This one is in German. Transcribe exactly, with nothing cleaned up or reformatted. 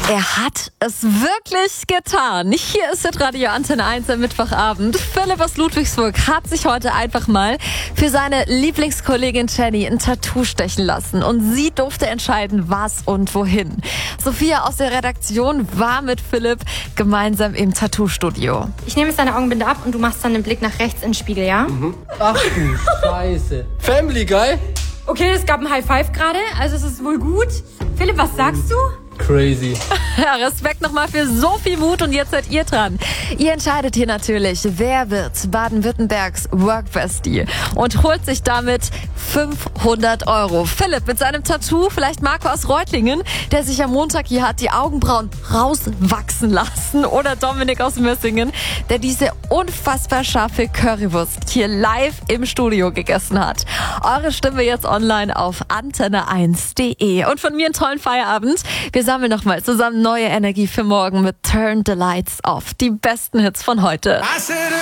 Er hat es wirklich getan. Hier ist das Radio Antenne eins am Mittwochabend. Philipp aus Ludwigsburg hat sich heute einfach mal für seine Lieblingskollegin Jenny ein Tattoo stechen lassen. Und sie durfte entscheiden, was und wohin. Sophia aus der Redaktion war mit Philipp gemeinsam im Tattoo-Studio. Ich nehme jetzt deine Augenbinde ab und du machst dann den Blick nach rechts ins Spiegel, ja? Mhm. Ach du Scheiße. Family Guy? Okay, es gab ein High Five gerade, also es ist wohl gut. Philipp, was sagst du? Crazy. Ja, Respekt nochmal für so viel Mut und jetzt seid ihr dran. Ihr entscheidet hier natürlich, wer wird Baden-Württembergs Workbestie und holt sich damit fünfhundert Euro. Philipp mit seinem Tattoo, vielleicht Marco aus Reutlingen, der sich am Montag hier hat die Augenbrauen rauswachsen lassen, oder Dominik aus Mössingen, der diese unfassbar scharfe Currywurst hier live im Studio gegessen hat. Eure Stimme jetzt online auf antenne eins punkt de. Und von mir einen tollen Feierabend. Wir sammeln nochmal zusammen neue Energie für morgen mit Turn the Lights Off. Die besten Hits von heute.